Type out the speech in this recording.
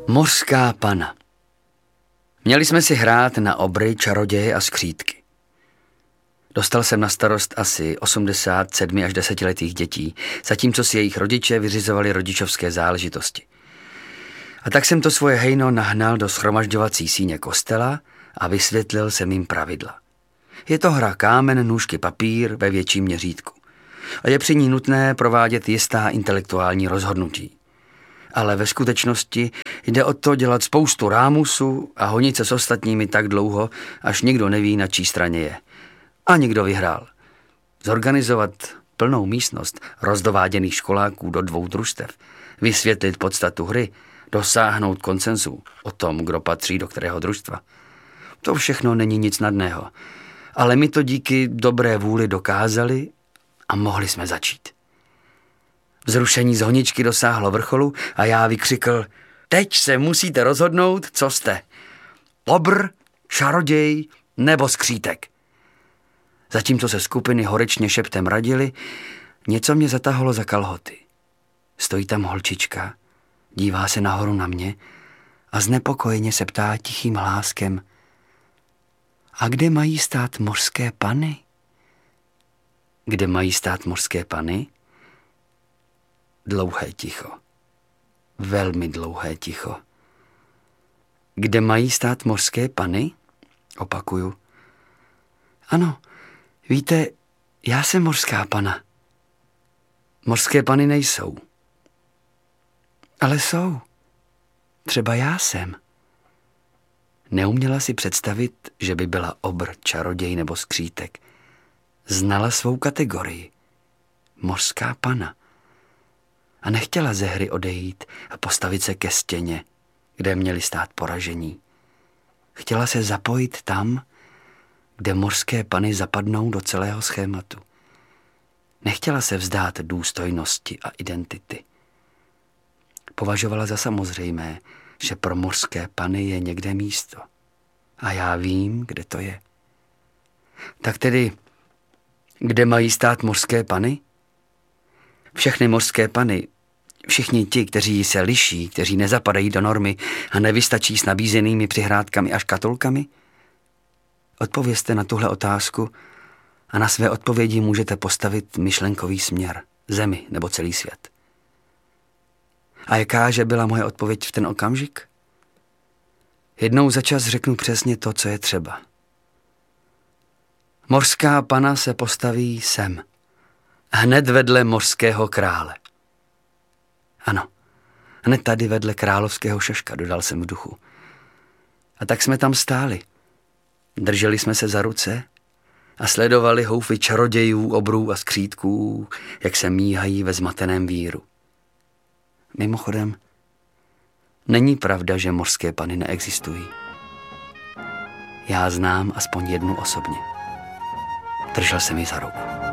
Mořská pana. Měli jsme si hrát na obry, čaroděje a skřítky. Dostal jsem na starost asi 87 až 10letých dětí, zatímco si jejich rodiče vyřizovali rodičovské záležitosti. A tak jsem to svoje hejno nahnal do shromažďovací síně kostela a vysvětlil jsem jim pravidla. Je to hra kámen, nůžky, papír ve větším měřítku. A je při ní nutné provádět jistá intelektuální rozhodnutí. Ale ve skutečnosti jde o to dělat spoustu rámusu a honit se s ostatními tak dlouho, až nikdo neví, na čí straně je. A někdo vyhrál. Zorganizovat plnou místnost rozdováděných školáků do 2 družstev, vysvětlit podstatu hry, dosáhnout konsenzu o tom, kdo patří do kterého družstva. To všechno není nic snadného, ale my to díky dobré vůli dokázali a mohli jsme začít. Vzrušení z honičky dosáhlo vrcholu a já vykřikl: teď se musíte rozhodnout, co jste. Obr, čaroděj nebo skřítek. Zatímco se skupiny horečně šeptem radily, něco mě zatahalo za kalhoty. Stojí tam holčička, dívá se nahoru na mě a znepokojeně se ptá tichým hláskem: a kde mají stát mořské pany? Kde mají stát mořské pany? Dlouhé ticho. Velmi dlouhé ticho. Kde mají stát mořské pany? Opakuju. Ano, víte, já jsem mořská pana. Mořské pany nejsou. Ale jsou. Třeba já jsem. Neuměla si představit, že by byla obr, čaroděj nebo skřítek. Znala svou kategorii. Mořská pana. A nechtěla ze hry odejít a postavit se ke stěně, kde měli stát poražení. Chtěla se zapojit tam, kde mořské pany zapadnou do celého schématu. Nechtěla se vzdát důstojnosti a identity. Považovala za samozřejmé, že pro mořské pany je někde místo. A já vím, kde to je. Tak tedy, kde mají stát mořské pany? Všechny mořské pany, všichni ti, kteří se liší, kteří nezapadají do normy a nevystačí s nabízenými přihrádkami a škatulkami? Odpovězte na tuhle otázku a na své odpovědi můžete postavit myšlenkový směr, zemi nebo celý svět. A jakáže byla moje odpověď v ten okamžik? Jednou za čas řeknu přesně to, co je třeba. Mořská pana se postaví sem, hned vedle mořského krále. Ano, hned tady vedle královského šaška, dodal jsem v duchu. A tak jsme tam stáli. Drželi jsme se za ruce a sledovali houfy čarodějů, obrů a skřítků, jak se míhají ve zmateném víru. Mimochodem, není pravda, že mořské pany neexistují. Já znám aspoň jednu osobně. Držel jsem ji za ruku.